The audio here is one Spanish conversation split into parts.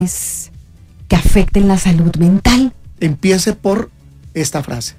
que afecten la salud mental? Empiece por esta frase: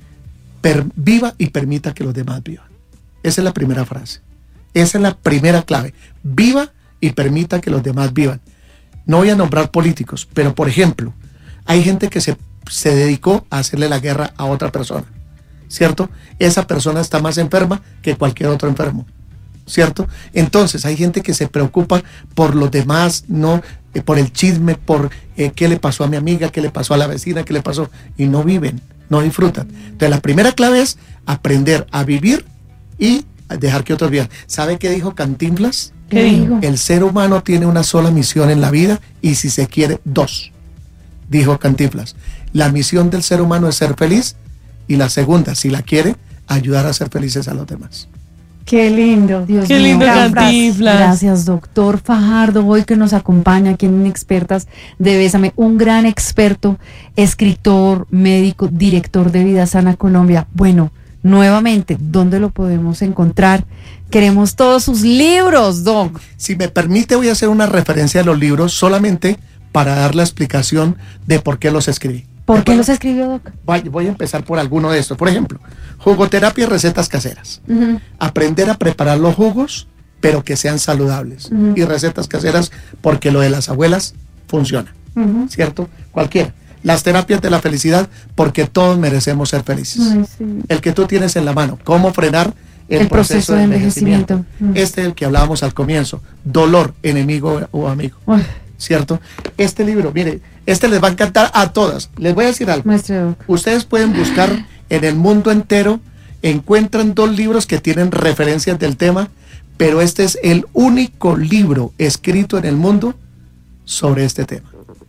viva y permita que los demás vivan. Esa es la primera frase, esa es la primera clave. Viva y permita que los demás vivan. No voy a nombrar políticos, pero por ejemplo, hay gente que se dedicó a hacerle la guerra a otra persona, ¿cierto? Esa persona está más enferma que cualquier otro enfermo, ¿cierto? Entonces hay gente que se preocupa por los demás, no por el chisme, por qué le pasó a mi amiga, qué le pasó a la vecina, qué le pasó, y no viven, no disfrutan. Entonces la primera clave es aprender a vivir y dejar que otros vivan. ¿Sabe qué dijo Cantinflas? ¿Qué dijo? El ser humano tiene una sola misión en la vida y si se quiere, dos. Dijo Cantinflas: la misión del ser humano es ser feliz, y la segunda, si la quiere, ayudar a ser felices a los demás. Qué lindo. Dios Qué mío, lindo, gran Cantinflas. Gracias, doctor Fajardo, hoy que nos acompaña aquí en Inexpertas de Bésame, un gran experto, escritor, médico, director de Vida Sana Colombia. Bueno, nuevamente, ¿dónde lo podemos encontrar? Queremos todos sus libros, doc. Si me permite, voy a hacer una referencia a los libros solamente para dar la explicación de por qué los escribí. ¿Por qué los escribió, doc? Voy a empezar por alguno de estos. Por ejemplo, jugoterapia y recetas caseras. Aprender a preparar los jugos, pero que sean saludables. Y recetas caseras, porque lo de las abuelas funciona, ¿cierto? Cualquiera. Las terapias de la felicidad, porque todos merecemos ser felices. Ay, sí. El que tú tienes en la mano, cómo frenar el proceso de envejecimiento. Este es el que hablábamos al comienzo: dolor, enemigo o amigo. Ay. ¿Cierto? Este libro, mire, este les va a encantar a todas. Les voy a decir algo. Muestre, doc. Ustedes pueden buscar en el mundo entero, encuentran 2 libros que tienen referencias del tema, pero este es el único libro escrito en el mundo sobre este tema.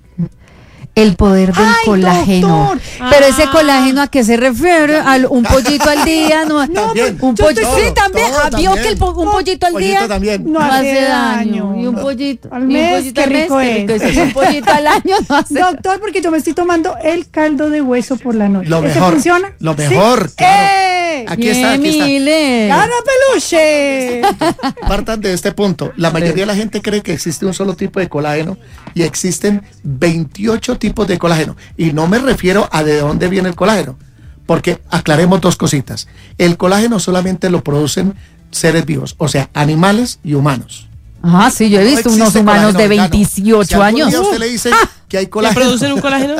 El poder del colágeno. Doctor. Pero ese colágeno, ¿a qué se refiere? ¿Un pollito al día? No, También. un pollito. Sí, también. Todo ¿Vio también. que un pollito al día también. No no hace hace daño? daño. Y un pollito Al mes, qué rico es. Y un pollito al año no hace. Doctor, porque yo me estoy tomando el caldo de hueso por la noche. Lo ¿Ese mejor. funciona? Lo mejor, ¿Sí? claro. Aquí está, aquí está. Mile. ¡Gana peluche! Partan de este punto. La mayoría de la gente cree que existe un solo tipo de colágeno y existen 28 tipos de colágeno. Y no me refiero a de dónde viene el colágeno, porque aclaremos 2 cositas. El colágeno solamente lo producen seres vivos, o sea, animales y humanos. Ah, sí, yo he visto No unos existe humanos de colágeno 28 Si algún años. día a usted le dicen que hay ¿Que colágeno, producen un colágeno?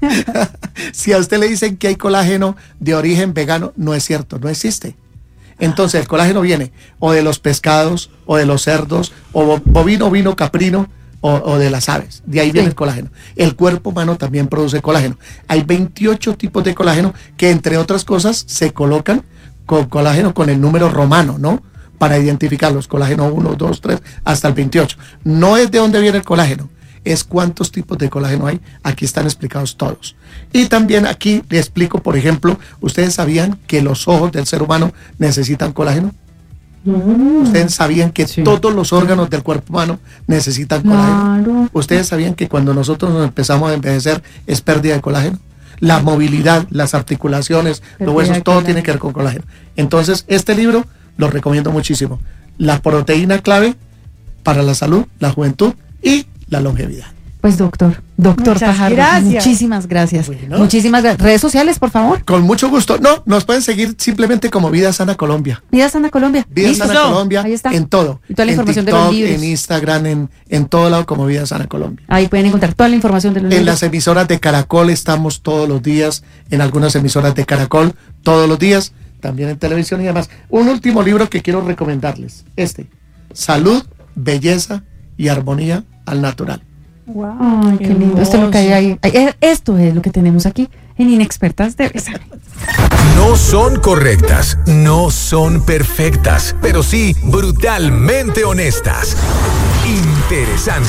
si a usted le dicen que hay colágeno de origen vegano, no es cierto, no existe. Entonces el colágeno viene o de los pescados, o de los cerdos, o bovino, ovino, caprino, o de las aves. De ahí viene el colágeno. El cuerpo humano también produce colágeno. Hay 28 tipos de colágeno que, entre otras cosas, se colocan con colágeno con el número romano, ¿no? Para identificarlos, colágeno 1, 2, 3, hasta el 28. No es de dónde viene el colágeno, es cuántos tipos de colágeno hay. Aquí están explicados todos. Y también aquí le explico, por ejemplo, ¿ustedes sabían que los ojos del ser humano necesitan colágeno? ¿Ustedes sabían que todos los órganos del cuerpo humano necesitan colágeno? Claro. ¿Ustedes sabían que cuando nosotros nos empezamos a envejecer es pérdida de colágeno? La movilidad, las articulaciones, los huesos, todo tiene que ver con colágeno. Entonces, este libro lo recomiendo muchísimo. La proteína clave para la salud, la juventud y la longevidad. Pues doctor Muchas Fajardo, gracias. muchísimas gracias. Bueno. Muchísimas gracias. Redes sociales, por favor. Con mucho gusto. No, nos pueden seguir simplemente como Vida Sana Colombia. Vida Sana Colombia. Vida ¿Listo? Sana Colombia Ahí está. en todo. Y toda la en información de TikTok, los libros. en Instagram, en todo lado como Vida Sana Colombia. Ahí pueden encontrar toda la información de los En libros. las emisoras de Caracol estamos todos los días, en algunas emisoras de Caracol todos los días, también en televisión y demás. Un último libro que quiero recomendarles, Salud, Belleza y Armonía al Natural. Wow. Ay, qué lindo. Esto es lo que hay ahí. Esto es lo que tenemos aquí en Inexpertas de Bésame. No son correctas, no son perfectas, pero sí brutalmente honestas. Interesante.